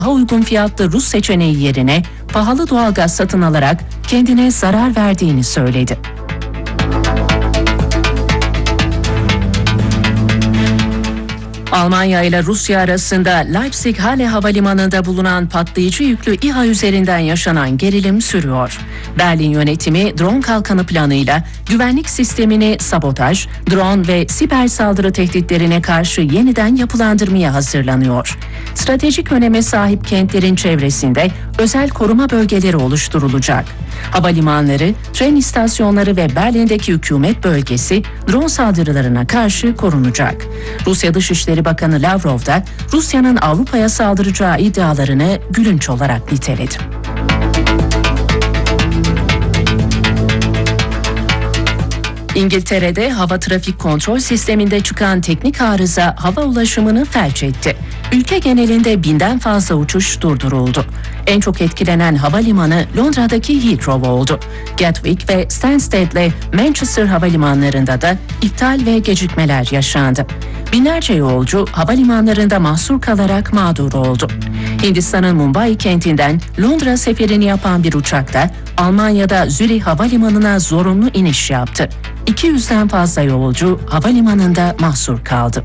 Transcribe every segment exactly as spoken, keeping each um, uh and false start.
daha uygun fiyatlı Rus seçeneği yerine pahalı doğalgaz satın alarak kendine zarar verdiğini söyledi. Almanya ile Rusya arasında Leipzig-Halle havalimanında bulunan patlayıcı yüklü İHA üzerinden yaşanan gerilim sürüyor. Berlin yönetimi drone kalkanı planıyla güvenlik sistemini sabotaj, drone ve siber saldırı tehditlerine karşı yeniden yapılandırmaya hazırlanıyor. Stratejik öneme sahip kentlerin çevresinde özel koruma bölgeleri oluşturulacak. Havalimanları, tren istasyonları ve Berlin'deki hükümet bölgesi drone saldırılarına karşı korunacak. Rusya Dışişleri Bakanı Lavrov da Rusya'nın Avrupa'ya saldıracağı iddialarını gülünç olarak niteledi. İngiltere'de hava trafik kontrol sisteminde çıkan teknik arıza hava ulaşımını felç etti. Ülke genelinde binden fazla uçuş durduruldu. En çok etkilenen havalimanı Londra'daki Heathrow oldu. Gatwick ve Stansted'le Manchester havalimanlarında da iptal ve gecikmeler yaşandı. Binlerce yolcu havalimanlarında mahsur kalarak mağdur oldu. Hindistan'ın Mumbai kentinden Londra seferini yapan bir uçakta Almanya'da Zürih havalimanına zorunlu iniş yaptı. iki yüzden fazla yolcu havalimanında mahsur kaldı.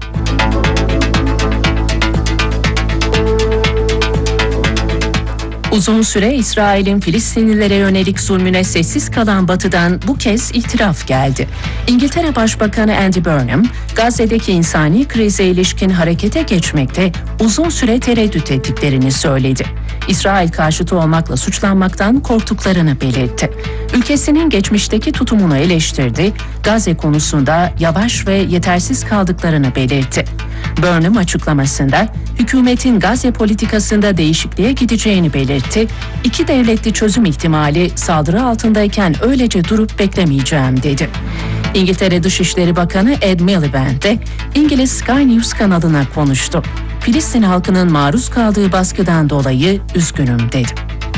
Uzun süre İsrail'in Filistinlilere yönelik zulmüne sessiz kalan Batı'dan bu kez itiraf geldi. İngiltere Başbakanı Andy Burnham, Gazze'deki insani krize ilişkin harekete geçmekte uzun süre tereddüt ettiklerini söyledi. İsrail karşıtı olmakla suçlanmaktan korktuklarını belirtti. Ülkesinin geçmişteki tutumunu eleştirdi, Gazze konusunda yavaş ve yetersiz kaldıklarını belirtti. Burnham açıklamasında hükümetin Gazze politikasında değişikliğe gideceğini belirtti. İki devletli çözüm ihtimali saldırı altındayken öylece durup beklemeyeceğim dedi. İngiltere Dışişleri Bakanı Ed Miliband de İngiliz Sky News kanalına konuştu. Filistin halkının maruz kaldığı baskıdan dolayı üzgünüm dedi.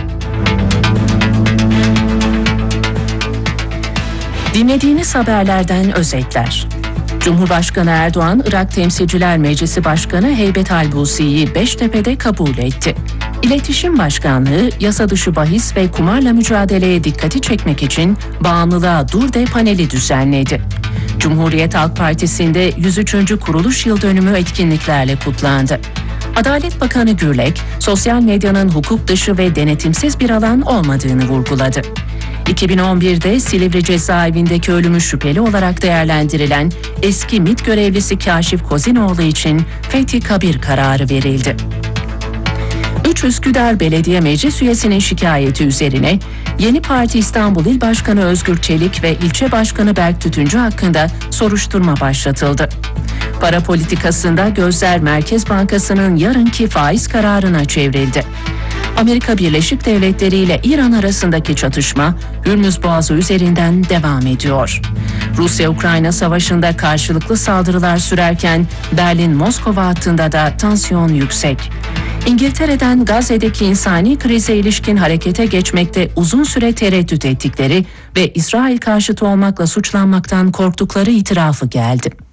Dinlediğiniz haberlerden özetler. Cumhurbaşkanı Erdoğan, Irak Temsilciler Meclisi Başkanı Heybet Albusi'yi Beştepe'de kabul etti. İletişim Başkanlığı, yasa dışı bahis ve kumarla mücadeleye dikkati çekmek için Bağımlılığa Dur De paneli düzenledi. Cumhuriyet Halk Partisi'nde yüz üçüncü kuruluş yıl dönümü etkinliklerle kutlandı. Adalet Bakanı Gürlek, sosyal medyanın hukuk dışı ve denetimsiz bir alan olmadığını vurguladı. iki bin on birde Silivri cezaevindeki ölümü şüpheli olarak değerlendirilen eski MİT görevlisi Kaşif Kozinoğlu için fethi kabir kararı verildi. üç Üsküdar Belediye Meclis üyesinin şikayeti üzerine Yeni Parti İstanbul İl Başkanı Özgür Çelik ve İlçe Başkanı Berk Tütüncü hakkında soruşturma başlatıldı. Para politikasında gözler Merkez Bankası'nın yarınki faiz kararına çevrildi. Amerika Birleşik Devletleri ile İran arasındaki çatışma Hürmüz Boğazı üzerinden devam ediyor. Rusya-Ukrayna savaşında karşılıklı saldırılar sürerken Berlin-Moskova hattında da tansiyon yüksek. İngiltere'den Gazze'deki insani krize ilişkin harekete geçmekte uzun süre tereddüt ettikleri ve İsrail karşıtı olmakla suçlanmaktan korktukları itirafı geldi.